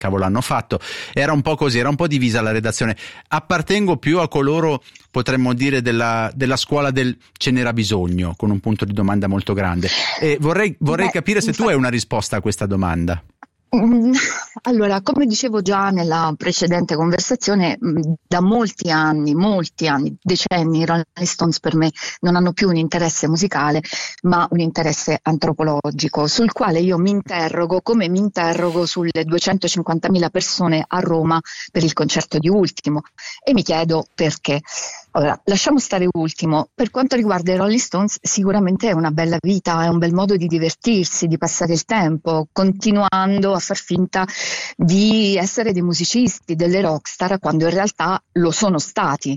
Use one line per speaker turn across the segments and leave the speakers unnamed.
cavolo hanno fatto. Era un po' così, era un po' divisa la redazione. Appartengo più a coloro, potremmo dire, della scuola del ce n'era bisogno, con un punto di domanda molto grande. E vorrei capire se tu hai una risposta a questa domanda.
Allora, come dicevo già nella precedente conversazione, da molti anni, decenni, i Rolling Stones per me non hanno più un interesse musicale, ma un interesse antropologico, sul quale io mi interrogo, come mi interrogo sulle 250.000 persone a Roma per il concerto di Ultimo, e mi chiedo perché. Allora, lasciamo stare Ultimo. Per quanto riguarda i Rolling Stones, sicuramente è una bella vita, è un bel modo di divertirsi, di passare il tempo, continuando a far finta di essere dei musicisti, delle rockstar, quando in realtà lo sono stati.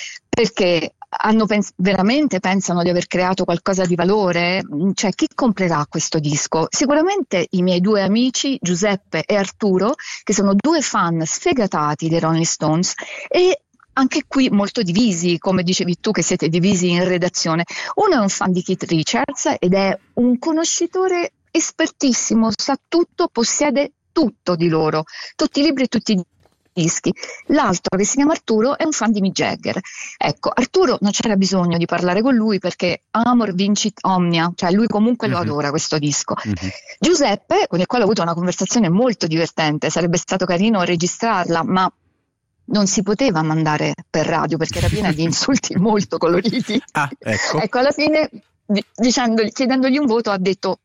Perché veramente pensano di aver creato qualcosa di valore? Cioè, chi comprerà questo disco? Sicuramente i miei due amici, Giuseppe e Arturo, che sono due fan sfegatati dei Rolling Stones, e anche qui molto divisi, come dicevi tu che siete divisi in redazione. Uno è un fan di Keith Richards ed è un conoscitore espertissimo, sa tutto, possiede tutto di loro, tutti i libri e tutti i dischi. L'altro, che si chiama Arturo, è un fan di Mick Jagger. Ecco, Arturo non c'era bisogno di parlare con lui perché Amor Vincit Omnia, cioè lui comunque lo adora questo disco. Giuseppe, con il quale ho avuto una conversazione molto divertente, sarebbe stato carino registrarla, ma non si poteva mandare per radio perché era piena di insulti molto coloriti. Ecco, alla fine, chiedendogli un voto, ha detto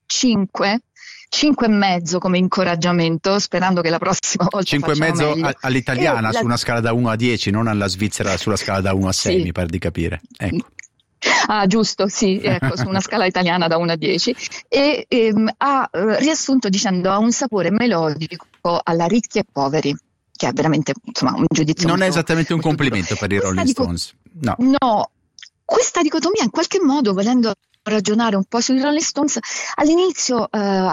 5 e mezzo come incoraggiamento, sperando che la prossima volta
5 e mezzo
meglio.
all'italiana, su una scala da 1 a 10, non alla svizzera sulla scala da 1 a 6, mi pare di capire. Ecco.
Ah, giusto, sì, ecco, su una scala italiana da 1 a 10, e ha riassunto dicendo: ha un sapore melodico alla Ricchi e Poveri, che è veramente, insomma, un giudizio
non
molto,
è esattamente un complimento per i Rolling Stones.
No, questa dicotomia, in qualche modo, volendo ragionare un po' sui Rolling Stones, all'inizio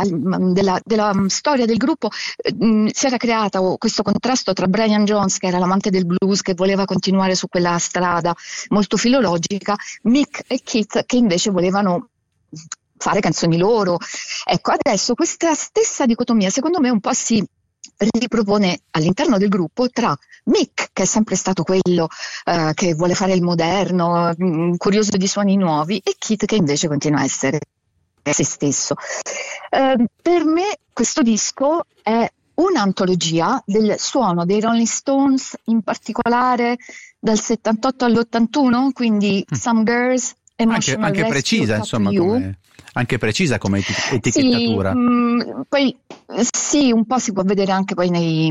della storia del gruppo si era creato questo contrasto tra Brian Jones, che era l'amante del blues, che voleva continuare su quella strada molto filologica, Mick e Keith, che invece volevano fare canzoni loro. Ecco, adesso questa stessa dicotomia secondo me un po' si ripropone all'interno del gruppo tra Mick, che è sempre stato quello che vuole fare il moderno, curioso di suoni nuovi, e Keith, che invece continua a essere se stesso. Per me questo disco è un'antologia del suono dei Rolling Stones, in particolare dal 78 all'81, quindi Some Girls, Emotional
anche
Rescue,
precisa, insomma, anche precisa come etichettatura.
Sì, poi sì, un po' si può vedere anche poi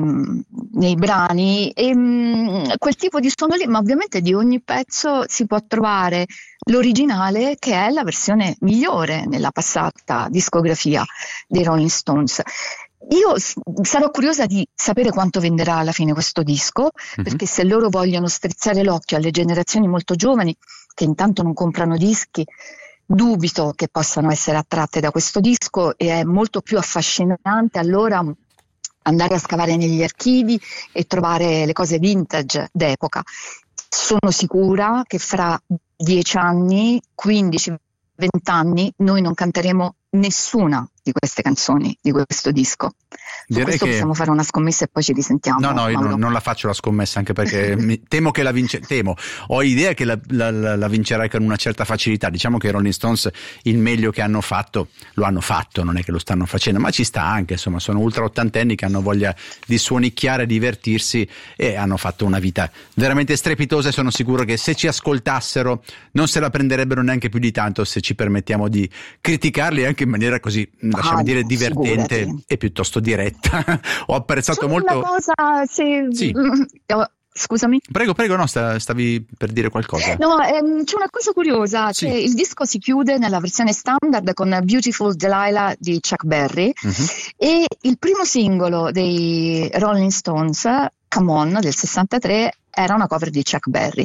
nei brani, e quel tipo di suono lì, ma ovviamente di ogni pezzo si può trovare l'originale, che è la versione migliore nella passata discografia dei Rolling Stones. Io sarò curiosa di sapere quanto venderà alla fine questo disco, perché se loro vogliono strizzare l'occhio alle generazioni molto giovani che intanto non comprano dischi, dubito che possano essere attratte da questo disco, e è molto più affascinante allora andare a scavare negli archivi e trovare le cose vintage d'epoca. Sono sicura che fra 10 anni, 15, 20 anni, noi non canteremo nessuna di queste canzoni, di questo disco. Su questo possiamo fare una scommessa e poi ci risentiamo.
No, io non la faccio la scommessa, anche perché temo che ho idea che la vincerai con una certa facilità. Diciamo che i Rolling Stones il meglio che hanno fatto, lo hanno fatto, non è che lo stanno facendo, ma ci sta anche, insomma, sono ultra ottantenni che hanno voglia di suonicchiare, divertirsi, e hanno fatto una vita veramente strepitosa, e sono sicuro che se ci ascoltassero non se la prenderebbero neanche più di tanto se ci permettiamo di criticarli anche in maniera così, lasciami dire, divertente, figurati, e piuttosto diretta. Ho apprezzato molto.
Una cosa, sì. Scusami.
Prego, no, stavi per dire qualcosa.
No, c'è una cosa curiosa, sì. Il disco si chiude nella versione standard con Beautiful Delilah di Chuck Berry, e il primo singolo dei Rolling Stones, Come On, del 63, era una cover di Chuck Berry.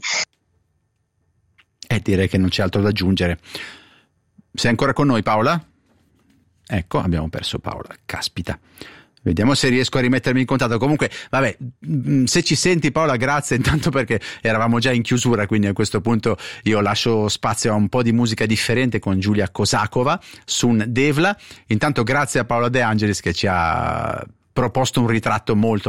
Direi che non c'è altro da aggiungere. Sei ancora con noi, Paola? Ecco, abbiamo perso Paola, caspita. Vediamo se riesco a rimettermi in contatto. Comunque, vabbè, se ci senti, Paola, grazie intanto, perché eravamo già in chiusura, quindi a questo punto io lascio spazio a un po' di musica differente con Giulia Kosakova, Sun Devla. Intanto grazie a Paola De Angelis, che ci ha proposto un ritratto molto